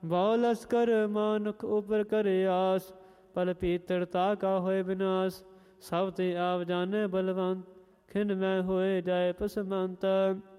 ਵਾਉ ਲਸਕਰ ਮਾਨੁਖ ਉਪਰ ਕਰੇ ਆਸ, ਪਲ ਪੀਤਰਤਾ ਕਾ ਹੋਏ ਵਿਨਾਸ਼। ਸਭ ਤੇ ਆਪ ਜਾਣੇ ਬਲਵੰਤ, ਖਿਨ ਮੈਂ ਹੋਏ ਜਾਏ ਪਸਮੰਤ।